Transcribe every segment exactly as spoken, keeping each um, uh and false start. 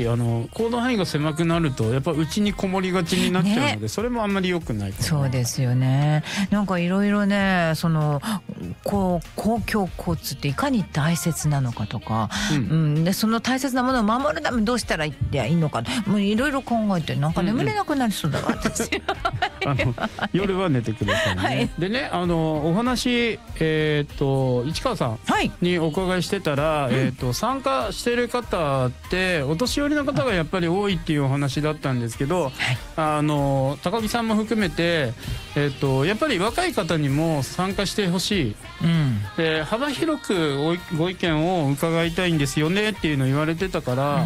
りあの行動範囲が狭くなるとやっぱうちにこもりがちになっちゃうので、ね、それもあんまり良くないかな。 そうですよね。なんかいろいろね、そのこう公共交通っていかに大切なのかとか、うんうん、でその大切なものを守るためにどうしたらいいのか、もういろいろ考えてなんか眠れなくなりそうだわ、うんうん、私あの夜は寝てくださいね、はい、でね、あのお話、えー、と市川さんにお伺いしてたら、はい、えー、と参加してる方ってお年寄りの方がやっぱり多いっていうお話だったんですけど、はい、あの高木さんも含めて、えー、とやっぱり若い方にも参加してほしい、うん、で幅広くご意見を伺いたいんですよねっていうのを言われてたから、うん、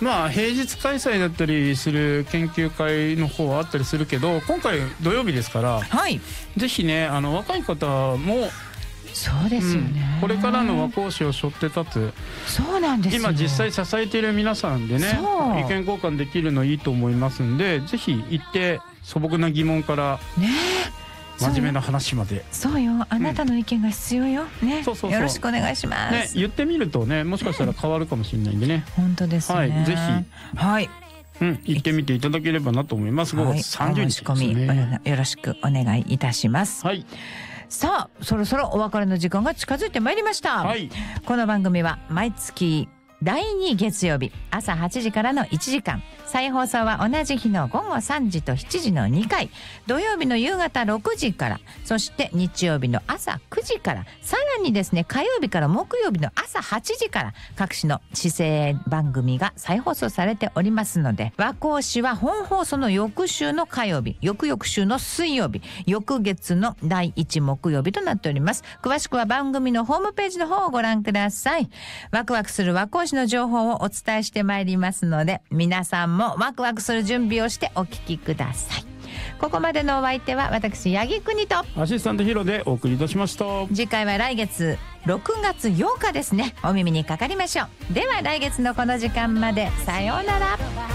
まあ平日開催だったりする研究会の方はあったりするけど、今回土曜日ですから、はい、ぜひね、あの若い方もそうですよね、 うん、これからの和光市を背負って立つ、 そうなんですよ、 今実際支えている皆さんでね、意見交換できるのいいと思いますんで、ぜひ行って素朴な疑問からね、真面目な話まで、 そうよ、あなたの意見が必要よ、うん、ね、そうそうそう、よろしくお願いします、 ね、言ってみるとね、もしかしたら変わるかもしれないんでね、 本当ですね、 はい、ぜひ、 はい、 うん、行ってみていただければなと思います。ごがつさんじゅうにちですね、 はい、お申し込みよろしくお願いいたします。 はい、 さあそろそろお別れの時間が近づいてまいりました、はい、この番組は毎月だいに月曜日朝はちじからのいちじかん、再放送は同じ日のごごさんじとしちじのにかい、土曜日の夕方ろくじから、そして日曜日の朝くじから、さらにですね火曜日から木曜日の朝はちじから各種の市政番組が再放送されておりますので、和光市は本放送の翌週の火曜日、翌々週の水曜日、翌月のだいいち木曜日となっております。詳しくは番組のホームページの方をご覧ください。ワクワクする和光市の情報をお伝えしてまいりますので、皆さんもワクワクする準備をしてお聞きください。ここまでのお相手は私八木国とアシスタントヒロでお送りいたしました。 次回は来月ろくがつようかですね。お耳にかかりましょう。では来月のこの時間まで、さようなら。